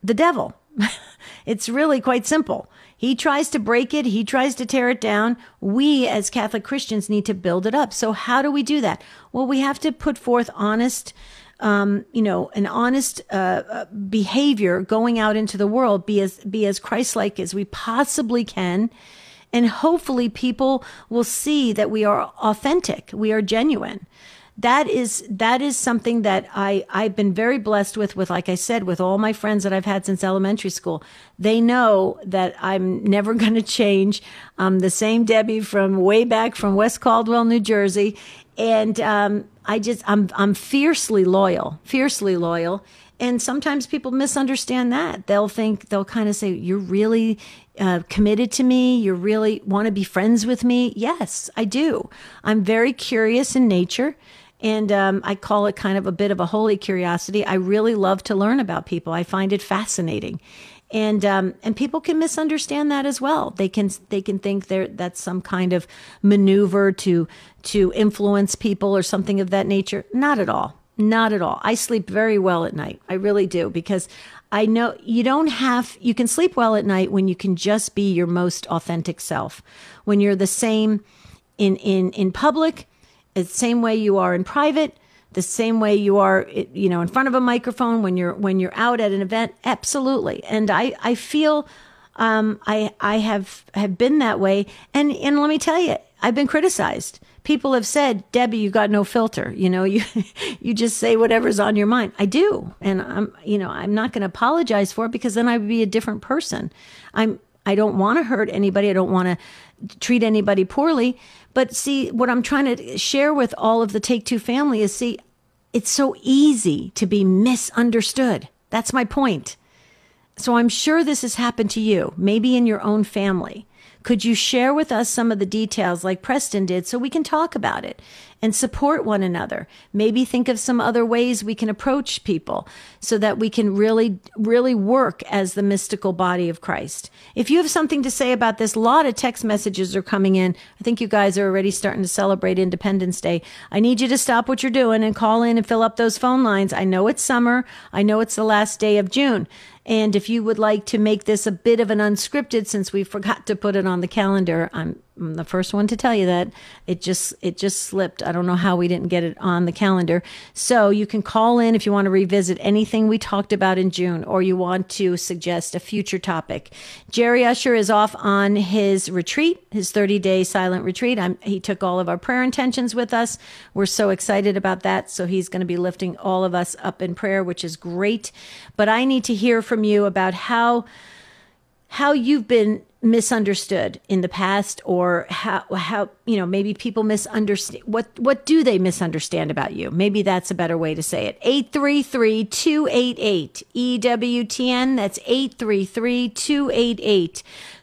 the devil. It's really quite simple. He tries to break it. He tries to tear it down. We as Catholic Christians need to build it up. So how do we do that? Well, we have to put forth honest, an honest behavior going out into the world, be as Christ-like as we possibly can. And hopefully people will see that we are authentic. We are genuine. That is something that I've been very blessed with, like I said, with all my friends that I've had since elementary school. They know that I'm never going to change. I'm the same Debbie from way back from West Caldwell, New Jersey. And I'm fiercely loyal. And sometimes people misunderstand that. They'll kind of say, you're really committed to me. You really want to be friends with me. Yes, I do. I'm very curious in nature. And I call it kind of a bit of a holy curiosity. I really love to learn about people. I find it fascinating. And people can misunderstand that as well. They can think that's some kind of maneuver to influence people or something of that nature. Not at all. Not at all. I sleep very well at night. I really do, because I know you can sleep well at night when you can just be your most authentic self. When you're the same in public, the same way you are in private, the same way you are, in front of a microphone, when you're out at an event. Absolutely. And I feel, I have been that way. And let me tell you, I've been criticized. People have said, Debbie, you got no filter. You just say whatever's on your mind. I do. And I'm not going to apologize for it, because then I would be a different person. I don't want to hurt anybody. I don't want to treat anybody poorly. But see, what I'm trying to share with all of the Take Two family is, it's so easy to be misunderstood. That's my point. So I'm sure this has happened to you, maybe in your own family. Could you share with us some of the details like Preston did, so we can talk about it and support one another? Maybe think of some other ways we can approach people so that we can really, really work as the mystical body of Christ. If you have something to say about this, a lot of text messages are coming in. I think you guys are already starting to celebrate Independence Day. I need you to stop what you're doing and call in and fill up those phone lines. I know it's summer. I know it's the last day of June. And if you would like to make this a bit of an unscripted, since we forgot to put it on the calendar, I'm the first one to tell you that it just slipped. I don't know how we didn't get it on the calendar. So you can call in if you want to revisit anything we talked about in June, or you want to suggest a future topic. Jerry Usher is off on his retreat, his 30-day silent retreat. He took all of our prayer intentions with us. We're so excited about that. So he's going to be lifting all of us up in prayer, which is great. But I need to hear from you about how you've been misunderstood in the past, or how maybe people misunderstand. What do they misunderstand about you? Maybe that's a better way to say it. 833-288 EWTN. That's 833-288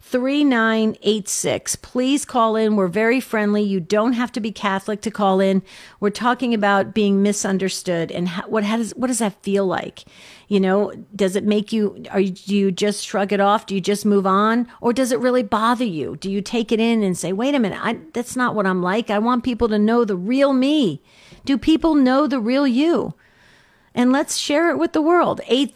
3986. Please call in. We're very friendly. You don't have to be Catholic to call in. We're talking about being misunderstood, and what does that feel like? Does it make you, do you just shrug it off? Do you just move on? Or does it really bother you? Do you take it in and say, wait a minute, that's not what I'm like. I want people to know the real me. Do people know the real you? And let's share it with the world.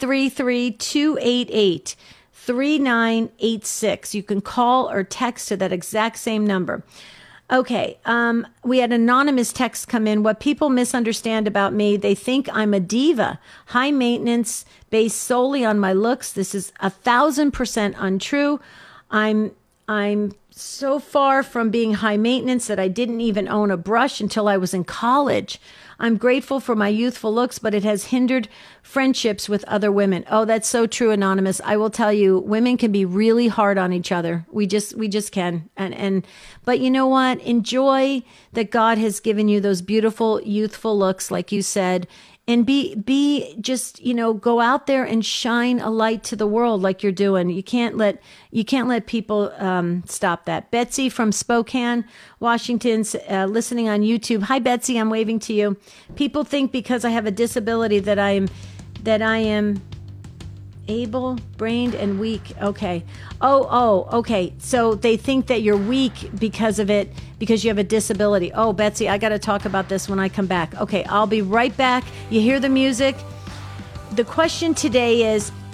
833-288 3986. You can call or text to that exact same number. Okay, we had anonymous text come in. What people misunderstand about me, they think I'm a diva, high maintenance, based solely on my looks. This is 1,000% untrue. I'm so far from being high maintenance that I didn't even own a brush until I was in college. I'm grateful for my youthful looks, but it has hindered friendships with other women. Oh, that's so true, Anonymous. I will tell you, women can be really hard on each other. We just can. But you know what? Enjoy that God has given you those beautiful, youthful looks, like you said, and be just, go out there and shine a light to the world like you're doing. You can't let people stop that. Betsy from Spokane, Washington's listening on YouTube. Hi, Betsy. I'm waving to you. People think because I have a disability that I am able-brained and weak. Okay. Oh, okay. So they think that you're weak because of it, because you have a disability. Oh, Betsy, I got to talk about this when I come back. Okay, I'll be right back. You hear the music? The question today is,